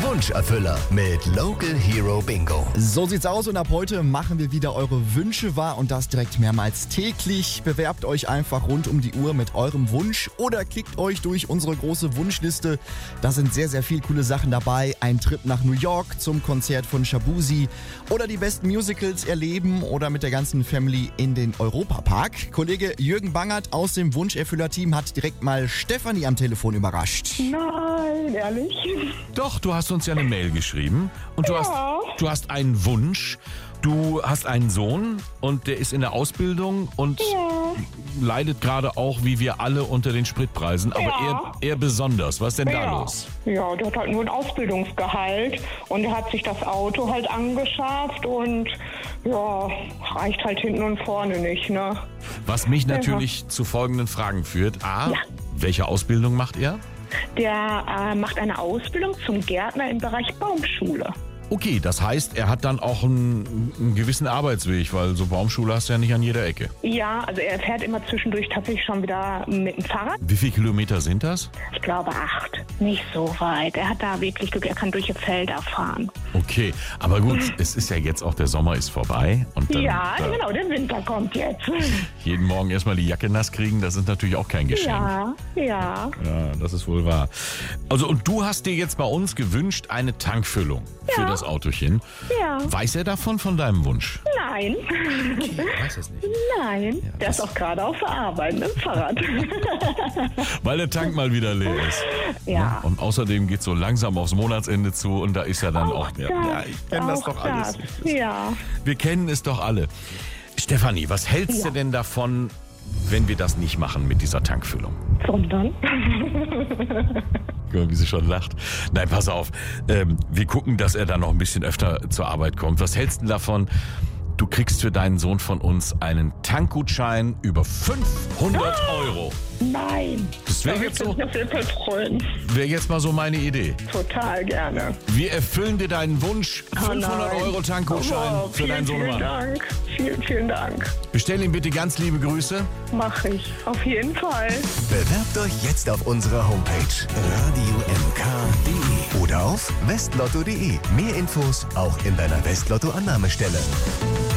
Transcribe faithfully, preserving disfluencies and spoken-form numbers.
Wunscherfüller mit Local Hero Bingo. So sieht's aus und ab heute machen wir wieder eure Wünsche wahr und das direkt mehrmals täglich. Bewerbt euch einfach rund um die Uhr mit eurem Wunsch oder klickt euch durch unsere große Wunschliste. Da sind sehr, sehr viele coole Sachen dabei. Ein Trip nach New York zum Konzert von Shabuzi oder die besten Musicals erleben oder mit der ganzen Family in den Europapark. Kollege Jürgen Bangert aus dem Wunscherfüller-Team hat direkt mal Stefanie am Telefon überrascht. Nein, ehrlich? Doch, du hast uns ja eine Mail geschrieben und du, Ja. hast, du hast einen Wunsch. Du hast einen Sohn und der ist in der Ausbildung und Ja. leidet gerade auch, wie wir alle, unter den Spritpreisen. Aber Ja. er, er besonders. Was ist denn da Ja. los? Ja, der hat halt nur ein Ausbildungsgehalt und er hat sich das Auto halt angeschafft und ja, reicht halt hinten und vorne nicht, ne? Was mich natürlich zu folgenden Fragen führt. A, Ja. welche Ausbildung macht er? Der äh, macht eine Ausbildung zum Gärtner im Bereich Baumschule. Okay, das heißt, er hat dann auch einen, einen gewissen Arbeitsweg, weil so Baumschule hast du ja nicht an jeder Ecke. Ja, also er fährt immer zwischendurch tatsächlich schon wieder mit dem Fahrrad. Wie viele Kilometer sind das? Ich glaube acht. Nicht so weit. Er hat da wirklich Glück, er kann durch die Felder fahren. Okay, aber gut, es ist ja jetzt auch, der Sommer ist vorbei. Und dann Ja, da genau, der Winter kommt jetzt. jeden Morgen erstmal die Jacke nass kriegen, das ist natürlich auch kein Geschenk. Ja, ja. Ja, das ist wohl wahr. Also und du hast dir jetzt bei uns gewünscht, eine Tankfüllung für Ja. das Autochen. Ja. Weiß er davon, von deinem Wunsch? Nein. Okay, weiß es nicht. Nein, der ist auch gerade auf der Arbeit mit dem Fahrrad. Weil der Tank mal wieder leer ist. Ja. Und außerdem geht es so langsam aufs Monatsende zu und da ist ja dann auch... Auch ja, das, ja, ich kenne das auch doch alles. das. Ja. Wir kennen es doch alle. Stefanie, was hältst Ja. du denn davon, wenn wir das nicht machen mit dieser Tankfüllung? Sondern? Guck mal, wie sie schon lacht. Nein, pass auf. Ähm, wir gucken, dass er dann noch ein bisschen öfter zur Arbeit kommt. Was hältst du davon? Du kriegst für deinen Sohn von uns einen Tankgutschein über fünfhundert Euro. Nein. Das wäre Da jetzt, so, würde ich mich auf jeden Fall freuen. wär jetzt mal so meine Idee. Total gerne. Wir erfüllen dir deinen Wunsch. fünfhundert nein. Euro Tankgutschein Oh, für vielen, deinen vielen Sohnemann. Dank. Vielen, vielen Dank. Bestell ihm bitte ganz liebe Grüße. Mach ich. Auf jeden Fall. Bewerbt euch jetzt auf unserer Homepage radio m k punkt de oder auf westlotto punkt de. Mehr Infos auch in deiner Westlotto-Annahmestelle.